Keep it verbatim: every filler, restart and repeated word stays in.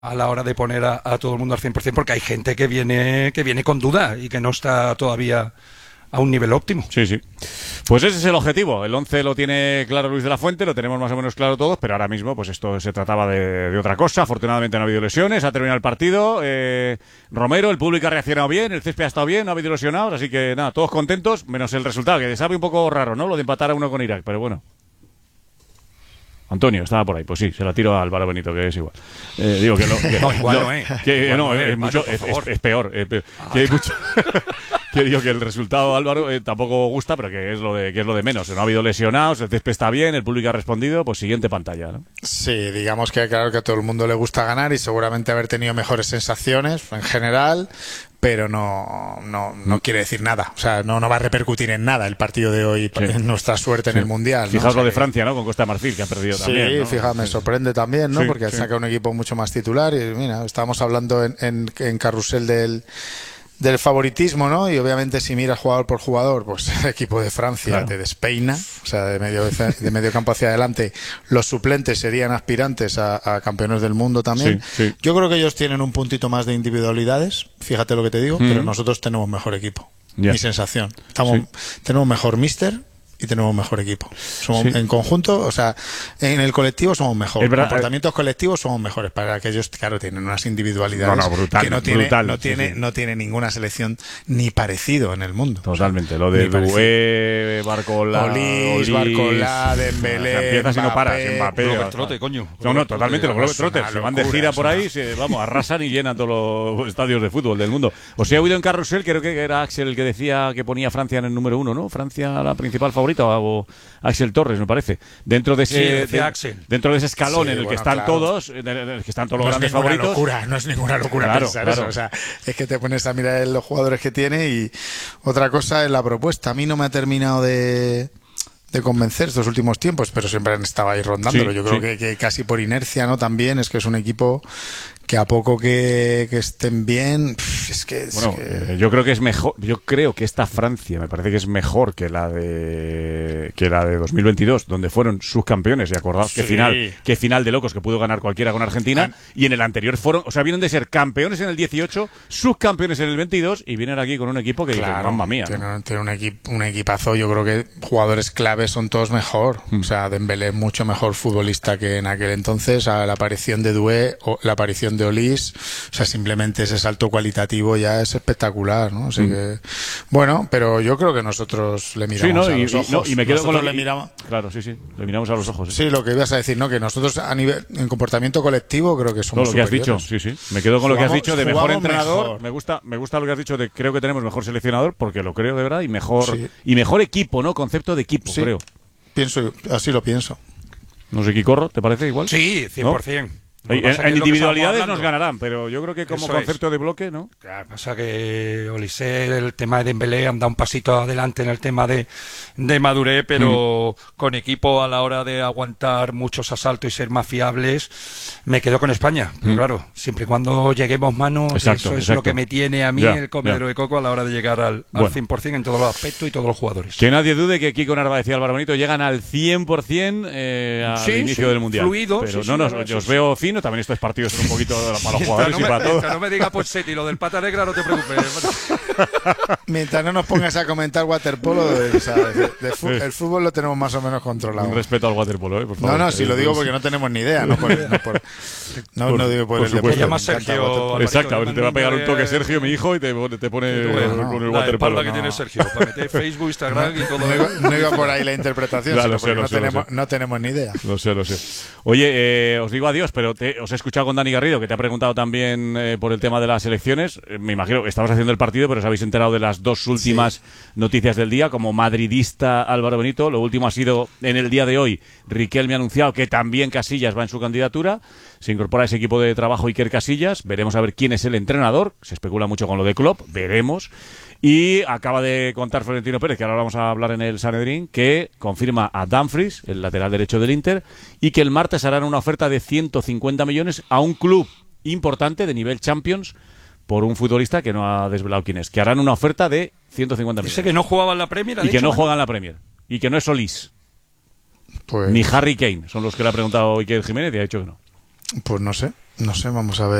a la hora de poner a, a todo el mundo al cien por cien, porque hay gente que viene que viene con duda y que no está todavía a un nivel óptimo. Sí, sí. Pues ese es el objetivo. El once lo tiene claro Luis de la Fuente, lo tenemos más o menos claro todos, pero ahora mismo pues esto se trataba de, de otra cosa. Afortunadamente no ha habido lesiones, ha terminado el partido. Eh, Romero, el público ha reaccionado bien, el césped ha estado bien, no ha habido lesionados, así que nada, todos contentos, menos el resultado, que sabe un poco raro, ¿no? Lo de empatar a uno con Irak, pero bueno. Antonio, estaba por ahí. Pues sí, se la tiro a Álvaro Benito, que es igual. Eh, digo que, lo, que no, igual no, no eh. Que, igual no, no, es, eh, mucho, Mario, es, es, es peor. Es peor. Ah, que, hay mucho, que digo que el resultado, Álvaro, eh, tampoco gusta, pero que es lo de que es lo de menos. No ha habido lesionados, el césped está bien, el público ha respondido. Pues siguiente pantalla, ¿no? Sí, digamos que claro que a todo el mundo le gusta ganar y seguramente haber tenido mejores sensaciones en general, pero no, no, no quiere decir nada. O sea, no, no va a repercutir en nada el partido de hoy sí. en nuestra suerte sí. en el Mundial, ¿no? Fijaos o sea, lo de Francia, ¿no? Con Costa de Marfil, que ha perdido sí, también. ¿no? Fíjate, me sorprende también, ¿no? Sí, porque sí. saca un equipo mucho más titular y mira, estábamos hablando en, en, en Carrusel del del favoritismo, ¿no? Y obviamente si miras jugador por jugador, pues el equipo de Francia claro. te despeina, o sea, de medio, de medio campo hacia adelante. Los suplentes serían aspirantes a, a campeones del mundo también. Sí, sí. Yo creo que ellos tienen un puntito más de individualidades, fíjate lo que te digo, mm. pero nosotros tenemos mejor equipo. Yeah. Mi sensación. Estamos, sí. Tenemos mejor míster y tenemos un mejor equipo. Somos, sí. En conjunto, o sea, en el colectivo somos mejores. Verdad, comportamientos colectivos somos mejores. Para que ellos, claro, tienen unas individualidades no, no, brutal, que no tiene, brutal, no, tiene, sí, sí. no tiene ninguna selección ni parecido en el mundo. Totalmente. O sea, lo de Doué, Barcola, Olís, Barcola, Dembélé, o sea, empiezas y no paras, Mbappé. Globes Trote, coño. No, no, totalmente. Los Globes Trote se van de gira por ahí, se, vamos, arrasan y llenan todos los estadios de fútbol del mundo. Os he oído en Carrusel, creo que era Axel el que decía que ponía a Francia en el número uno, ¿no? Francia la principal favorita o Axel Torres, me parece. Dentro de ese, sí, de, Axel. dentro de ese escalón sí, en el bueno, que están claro. todos, en el que están todos los no grandes es ninguna favoritos. Locura, no es ninguna locura claro, pensar claro. eso. O sea, es que te pones a mirar los jugadores que tiene y otra cosa es la propuesta. A mí no me ha terminado de, de convencer estos últimos tiempos, pero siempre han estado ahí rondándolo. Sí, Yo creo sí. que, que casi por inercia, ¿no? También es que es un equipo que a poco que, que estén bien, es que, es bueno, que... yo creo que es mejor, yo creo que esta Francia me parece que es mejor que la de que la de dos mil veintidós, donde fueron subcampeones, y acordaos sí. que final, que final de locos que pudo ganar cualquiera con Argentina, ah. y en el anterior fueron, o sea, vienen de ser campeones en el dieciocho, subcampeones en el veintidós y vienen aquí con un equipo que claro, dice, mamma mía, tiene, ¿no? tiene un, equip, un equipazo, yo creo que jugadores claves son todos mejor, mm. o sea, Dembélé es mucho mejor futbolista que en aquel entonces, a la aparición de Doué, o la aparición de Olís, o sea, simplemente ese salto cualitativo ya es espectacular, ¿no? Así mm. que, bueno, pero yo creo que nosotros le miramos sí, ¿no? a los y, ojos. No, y me quedo nosotros con lo le miramos. Claro, sí, sí, le miramos a los ojos. Sí, sí, lo que ibas a decir, ¿no? Que nosotros a nivel, en comportamiento colectivo creo que somos todo lo que has dicho, sí, sí. Me quedo con jugamos, lo que has dicho de mejor entrenador. Mejor. Me gusta, me gusta lo que has dicho de creo que tenemos mejor seleccionador, porque lo creo de verdad, y mejor sí. y mejor equipo, ¿no? Concepto de equipo, sí. creo. Pienso, así lo pienso. No sé, Quicorro, ¿te parece igual? Sí, cien por cien. ¿No? En, en individualidades nos ganarán, pero yo creo que como Eso concepto es. de bloque, ¿no? Claro, pasa que Olise, el tema de Dembélé, han dado un pasito adelante en el tema de, de madurez, pero mm. con equipo a la hora de aguantar muchos asaltos y ser más fiables, me quedo con España. Pero mm. claro, siempre y cuando lleguemos manos, exacto, eso es exacto. lo que me tiene a mí ya, el comedero ya. de coco a la hora de llegar al, bueno. al cien por cien en todos los aspectos y todos los jugadores. Que nadie dude que Kiko Narváez y Álvaro Benito llegan al cien por cien eh, al sí, inicio sí, del Mundial. Fluido, pero sí, no, sí, no, claro, yo os sí, veo fino, también estos partidos son un poquito para los jugadores no y me, para todos. No me diga Pochetti, lo del pata negra no te preocupes. Mientras no nos pongas a comentar waterpolo, de, o sea, de, de fu el fútbol lo tenemos más o menos controlado. Un respeto al waterpolo, ¿eh? Por favor. No, no, si lo digo porque no tenemos ni idea. No, por, no, por, no, por, no digo por, por el deporte. Llama Sergio. Exacto, a ver, te va a pegar un toque Sergio, mi hijo, y te, te pone bueno, no, con el la waterpolo. La que no. tiene Sergio, para meter Facebook, Instagram y todo. No iba, no iba por ahí la interpretación, ya, sino sé, porque no, sé, tenemos, no tenemos ni idea. Lo sé, lo sé. Oye, eh, os digo adiós, pero te, os he escuchado con Dani Garrido, que te ha preguntado también eh, por el tema de las elecciones. Eh, me imagino que estabas haciendo el partido, pero os habéis enterado de las dos últimas sí. noticias del día. Como madridista Álvaro Benito, lo último ha sido en el día de hoy. Riquelme ha anunciado que también Casillas va en su candidatura. Se incorpora a ese equipo de trabajo Iker Casillas. Veremos a ver quién es el entrenador. Se especula mucho con lo de Klopp. Veremos. Y acaba de contar Florentino Pérez, que ahora vamos a hablar en el Sanedrín, que confirma a Dumfries, el lateral derecho del Inter, y que el martes harán una oferta de ciento cincuenta millones a un club importante de nivel Champions por un futbolista que no ha desvelado quién es. Que harán una oferta de ciento cincuenta millones. Dice que no jugaba en la Premier. Y que dicho, no ¿no? juega en la Premier. Y que no es Solís. Pues... Ni Harry Kane. Son los que le ha preguntado Iker Jiménez y ha dicho que no. pues no sé, no sé, vamos a ver.